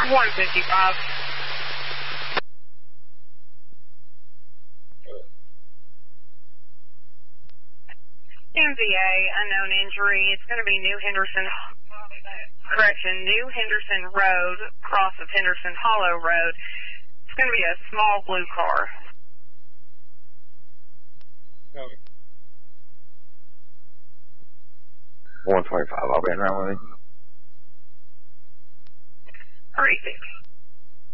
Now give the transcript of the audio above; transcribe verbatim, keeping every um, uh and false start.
one fifty-five. M V A, unknown injury. It's going to be New Henderson, correction, New Henderson Road, cross of Henderson Hollow Road. It's going to be a small blue car. Okay. one twenty-five, I'll be in around with you. Hurry, six.